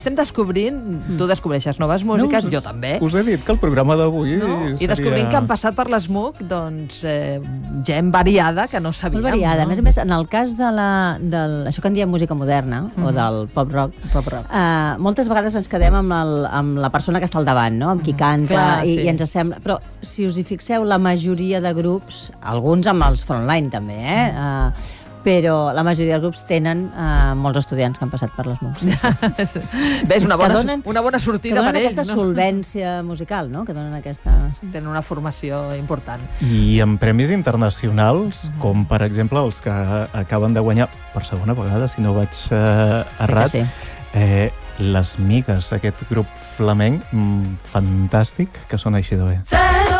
Estem descobrint, tu descobreixes noves músiques, jo també. Us he dit que el programa d'avui seria... I descobrint que han passat per l'SMUC, doncs, gent variada que no sabíem. Molt variada. A més, en el cas de això que en diem música moderna, o del pop-rock, moltes vegades ens quedem amb la persona que està al davant, no? Amb qui canta, i ens sembla... Però, si us hi fixeu, la majoria de grups, alguns amb els frontline també, però la majoria dels grups tenen molts estudiants que han passat per l'SMUC. Ves, una bona sortida per ells. Que donen aquesta solvència musical, no? Que donen aquesta... Tenen una formació important. I amb premis internacionals, com per exemple els que acaben de guanyar per segona vegada, si no vaig errat, Les Migues, aquest grup flamenc fantàstic que sona així de bé.